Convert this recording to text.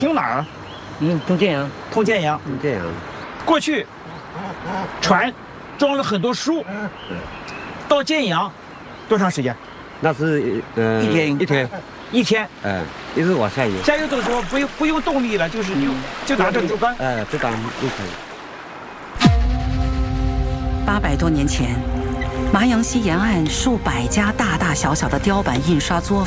通哪儿啊？ 通建阳。 通建阳。 通建阳。 过去，船装了很多书，到建阳多长时间？ 那是一天。 一天。 一直往下游。 下游的时候不用动力了，就是就拿着竹竿。 就当木盆。 800多年前，麻阳溪沿岸数百家大大小小的雕版印刷作坊。